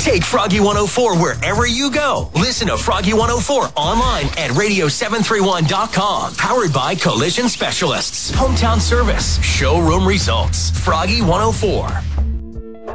Take Froggy 104 wherever you go. Listen to Froggy 104 online at radio731.com. Powered by Collision Specialists. Hometown service. Showroom results. Froggy 104.